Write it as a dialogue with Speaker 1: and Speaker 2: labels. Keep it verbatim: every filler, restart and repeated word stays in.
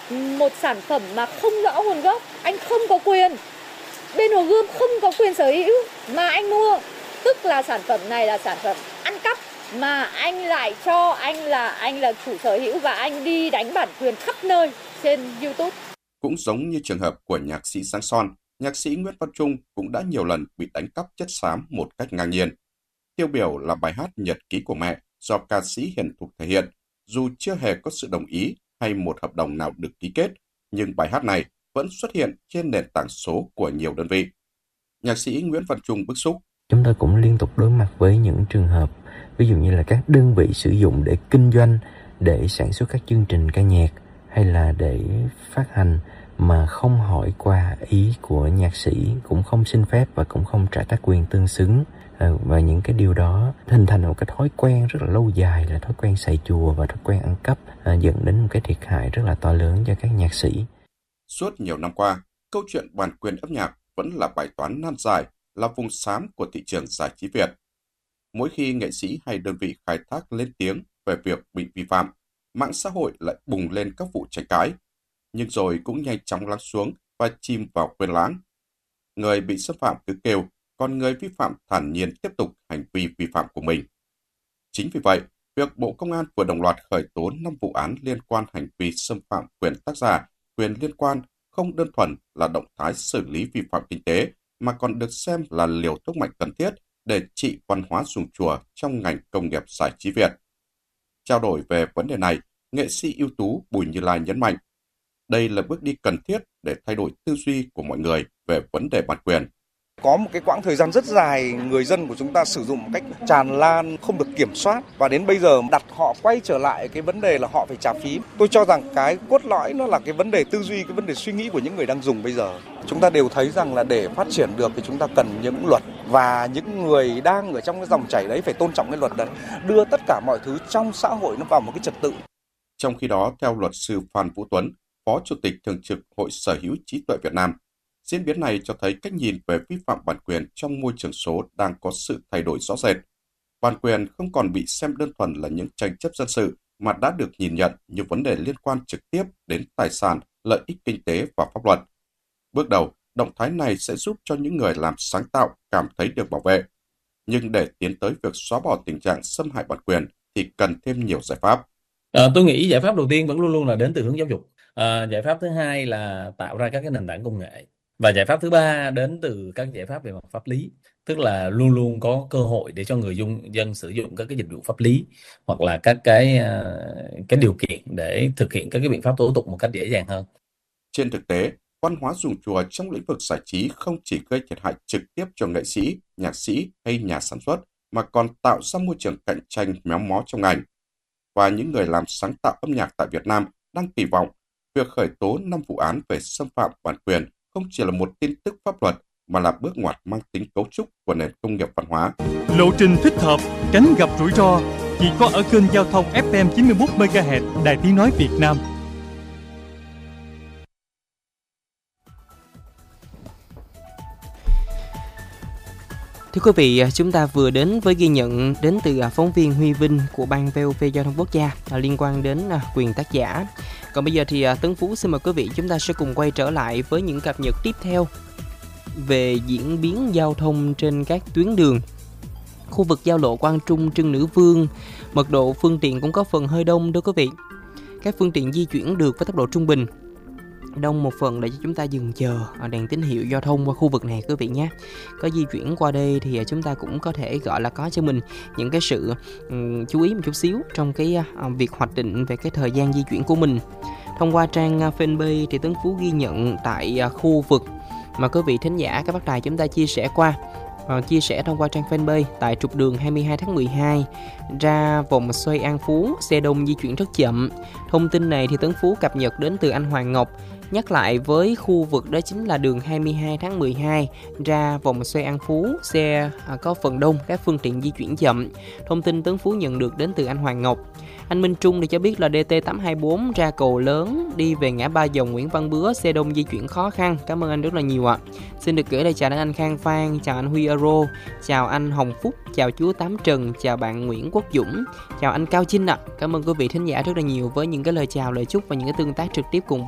Speaker 1: một sản phẩm mà không rõ nguồn gốc, anh không có quyền. Bên Hồ Gươm không có quyền sở hữu mà anh mua. Tức là sản phẩm này là sản phẩm ăn cắp mà anh lại cho anh là anh là chủ sở hữu và anh đi đánh bản quyền khắp nơi trên YouTube.
Speaker 2: Cũng giống như trường hợp của nhạc sĩ Giang Son, nhạc sĩ Nguyễn Văn Trung cũng đã nhiều lần bị đánh cắp chất xám một cách ngang nhiên. Tiêu biểu là bài hát Nhật ký của mẹ do ca sĩ Hiền Thục thể hiện, dù chưa hề có sự đồng ý hay một hợp đồng nào được ký kết, nhưng bài hát này vẫn xuất hiện trên nền tảng số của nhiều đơn vị. Nhạc sĩ Nguyễn Văn Trung bức xúc.
Speaker 3: Chúng tôi cũng liên tục đối mặt với những trường hợp, ví dụ như là các đơn vị sử dụng để kinh doanh, để sản xuất các chương trình ca nhạc hay là để phát hành mà không hỏi qua ý của nhạc sĩ, cũng không xin phép và cũng không trả tác quyền tương xứng. Và những cái điều đó hình thành một cái thói quen rất là lâu dài, là thói quen xài chùa và thói quen ăn cắp, dẫn đến một cái thiệt hại rất là to lớn cho các nhạc sĩ.
Speaker 2: Suốt nhiều năm qua, câu chuyện bản quyền âm nhạc vẫn là bài toán nan giải, là vùng xám của thị trường giải trí Việt. Mỗi khi nghệ sĩ hay đơn vị khai thác lên tiếng về việc bị vi phạm, mạng xã hội lại bùng lên các vụ tranh cãi, nhưng rồi cũng nhanh chóng lắng xuống và chìm vào quên lãng. Người bị xâm phạm cứ kêu, còn người vi phạm thản nhiên tiếp tục hành vi vi phạm của mình. Chính vì vậy, việc Bộ Công an vừa đồng loạt khởi tố năm vụ án liên quan hành vi xâm phạm quyền tác giả, quyền liên quan không đơn thuần là động thái xử lý vi phạm kinh tế, mà còn được xem là liều thuốc mạnh cần thiết để trị văn hóa dùng chùa trong ngành công nghiệp giải trí Việt. Trao đổi về vấn đề này, nghệ sĩ ưu tú Bùi Như Lai nhấn mạnh, đây là bước đi cần thiết để thay đổi tư duy của mọi người về vấn đề bản quyền.
Speaker 4: Có một cái quãng thời gian rất dài người dân của chúng ta sử dụng một cách tràn lan, không được kiểm soát, và đến bây giờ đặt họ quay trở lại cái vấn đề là họ phải trả phí. Tôi cho rằng cái cốt lõi nó là cái vấn đề tư duy, cái vấn đề suy nghĩ của những người đang dùng bây giờ. Chúng ta đều thấy rằng là để phát triển được thì chúng ta cần những luật, và những người đang ở trong cái dòng chảy đấy phải tôn trọng cái luật đấy, đưa tất cả mọi thứ trong xã hội nó vào một cái trật tự.
Speaker 2: Trong khi đó, theo luật sư Phan Vũ Tuấn, Phó Chủ tịch Thường trực Hội Sở hữu trí tuệ Việt Nam, diễn biến này cho thấy cách nhìn về vi phạm bản quyền trong môi trường số đang có sự thay đổi rõ rệt. Bản quyền không còn bị xem đơn thuần là những tranh chấp dân sự, mà đã được nhìn nhận như vấn đề liên quan trực tiếp đến tài sản, lợi ích kinh tế và pháp luật. Bước đầu, động thái này sẽ giúp cho những người làm sáng tạo cảm thấy được bảo vệ. Nhưng để tiến tới việc xóa bỏ tình trạng xâm hại bản quyền thì cần thêm nhiều giải pháp.
Speaker 5: À, tôi nghĩ giải pháp đầu tiên vẫn luôn luôn là đến từ hướng giáo dục. À, giải pháp thứ hai là tạo ra các cái nền tảng công nghệ. Và giải pháp thứ ba đến từ các giải pháp về mặt pháp lý, tức là luôn luôn có cơ hội để cho người dùng dân sử dụng các cái dịch vụ pháp lý hoặc là các cái cái điều kiện để thực hiện các cái biện pháp tố tụng một cách dễ dàng hơn.
Speaker 2: Trên thực tế, văn hóa dùng chùa trong lĩnh vực giải trí không chỉ gây thiệt hại trực tiếp cho nghệ sĩ, nhạc sĩ hay nhà sản xuất, mà còn tạo ra môi trường cạnh tranh méo mó trong ngành. Và những người làm sáng tạo âm nhạc tại Việt Nam đang kỳ vọng việc khởi tố năm vụ án về xâm phạm bản quyền không chỉ là một tin tức pháp luật, mà là bước ngoặt mang tính cấu trúc của nền công nghiệp văn hóa.
Speaker 6: Lộ trình thích hợp, tránh gặp rủi ro, chỉ có ở kênh giao thông ép em chín mươi mốt mê ga héc Đài Tiếng Nói Việt Nam.
Speaker 7: Thưa quý vị, chúng ta vừa đến với ghi nhận đến từ phóng viên Huy Vinh của Ban vê o vê Giao thông Quốc gia liên quan đến quyền tác giả. Còn bây giờ thì Tấn Phú xin mời quý vị chúng ta sẽ cùng quay trở lại với những cập nhật tiếp theo về diễn biến giao thông trên các tuyến đường. Khu vực giao lộ Quang Trung, Trưng Nữ Vương, mật độ phương tiện cũng có phần hơi đông đó quý vị. Các phương tiện di chuyển được với tốc độ trung bình. Đông một phần để cho chúng ta dừng chờ đèn tín hiệu giao thông qua khu vực này quý vị nhé. Có di chuyển qua đây thì chúng ta cũng có thể gọi là có cho mình những cái sự um, chú ý một chút xíu trong cái uh, việc hoạch định về cái thời gian di chuyển của mình. Thông qua trang uh, fanpage thì Tấn Phú ghi nhận tại uh, khu vực mà quý vị thính giả các bác đài chúng ta chia sẻ qua. Uh, chia sẻ thông qua trang fanpage tại trục đường hai mươi hai tháng mười hai ra vòng xoay An Phú, xe đông di chuyển rất chậm. Thông tin này thì Tấn Phú cập nhật đến từ anh Hoàng Ngọc. Nhắc lại với khu vực đó chính là đường hai mươi hai tháng mười hai ra vòng xoay An Phú, xe có phần đông, các phương tiện di chuyển chậm. Thông tin Tấn Phú nhận được đến từ anh Hoàng Ngọc. Anh Minh Trung thì cho biết là đê tê tám hai bốn ra cầu lớn đi về ngã ba dòng Nguyễn Văn Bứa, xe đông di chuyển khó khăn. Cảm ơn anh rất là nhiều ạ. Xin được gửi lời chào đến anh Khang Phan, chào anh Huy Euro, chào anh Hồng Phúc, chào chú Tám Trần, chào bạn Nguyễn Quốc Dũng, chào anh Cao Chinh ạ. Cảm ơn quý vị thính giả rất là nhiều với những cái lời chào, lời chúc và những cái tương tác trực tiếp cùng